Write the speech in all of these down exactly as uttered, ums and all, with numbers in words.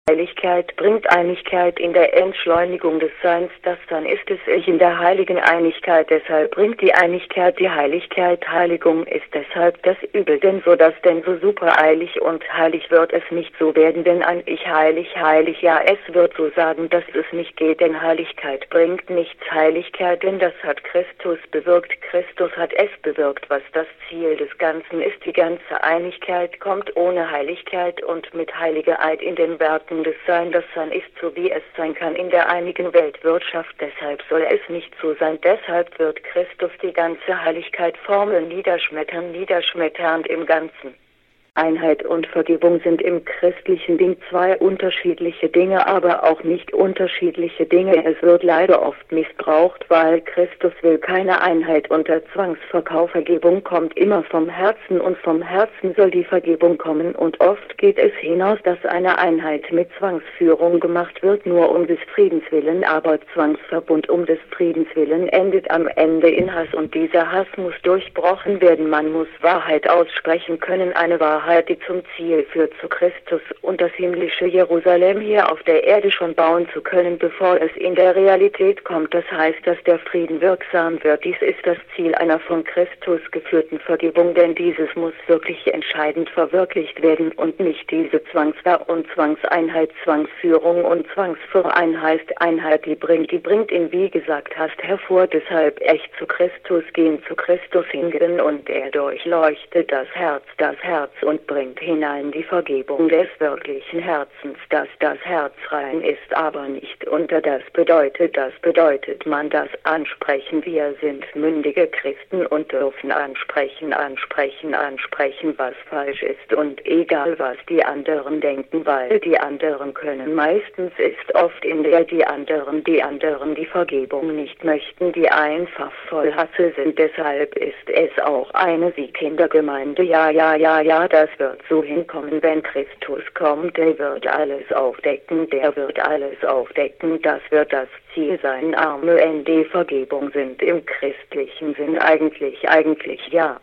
Heiligkeit bringt Einigkeit in der Entschleunigung des Seins, das Sein ist es Ich in der heiligen Einigkeit, deshalb bringt die Einigkeit die Heiligkeit, Heiligung ist deshalb das Übel, denn so das denn so super eilig und heilig wird es nicht so werden, denn ein Ich heilig, heilig, ja es wird so sagen, dass es nicht geht, denn Heiligkeit bringt nichts Heiligkeit, denn das hat Christus bewirkt, Christus hat es bewirkt, was das Ziel des Ganzen ist, die ganze Einigkeit kommt ohne Heiligkeit und mit heiliger Eid in den Werken des Sein, das Sein ist so wie es sein kann in der einigen Weltwirtschaft, deshalb soll es nicht so sein, deshalb wird Christus die ganze Heiligkeit formeln, niederschmettern, niederschmetternd im Ganzen. Einheit und Vergebung sind im christlichen Ding zwei unterschiedliche Dinge, aber auch nicht unterschiedliche Dinge. Es wird leider oft missbraucht, weil Christus will keine Einheit unter Zwangsverkauf. Vergebung kommt immer vom Herzen und vom Herzen soll die Vergebung kommen und oft geht es hinaus, dass eine Einheit mit Zwangsführung gemacht wird, nur um des Friedens willen, aber Zwangsverbund um des Friedens willen endet am Ende in Hass und dieser Hass muss durchbrochen werden. Man muss Wahrheit aussprechen können, eine Wahrheit, die zum Ziel führt zu Christus und das himmlische Jerusalem hier auf der Erde schon bauen zu können, bevor es in der Realität kommt. Das heißt, dass der Frieden wirksam wird. Dies ist das Ziel einer von Christus geführten Vergebung, denn dieses muss wirklich entscheidend verwirklicht werden und nicht diese Zwangsver- und Zwangseinheit, Zwangsführung und Zwangsverein heißt Einheit, die bringt, die bringt ihn, wie gesagt hast, hervor. Deshalb echt zu Christus gehen, zu Christus hingehen und er durchleuchtet das Herz, das Herz und und bringt hinein die Vergebung des wirklichen Herzens, dass das Herz rein ist, aber nicht unter. Das bedeutet, das bedeutet man das ansprechen. Wir sind mündige Christen und dürfen ansprechen, ansprechen, ansprechen, was falsch ist und egal was die anderen denken, weil die anderen können. Meistens ist oft in der die anderen, die anderen die Vergebung nicht möchten, die einfach voll Hasse sind. Deshalb ist es auch eine Kindergemeinde. Ja, ja, ja, ja, das Das wird so hinkommen, wenn Christus kommt, der wird alles aufdecken, der wird alles aufdecken, das wird das Ziel sein. Arme N D Vergebung sind im christlichen Sinn eigentlich, eigentlich ja.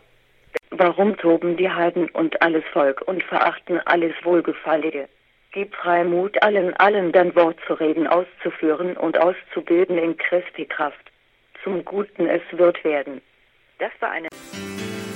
Warum toben die Heiden und alles Volk und verachten alles Wohlgefallige? Gib Freimut allen, allen dann Wort zu reden, auszuführen und auszubilden in Christi Kraft. Zum Guten es wird werden. Das war eine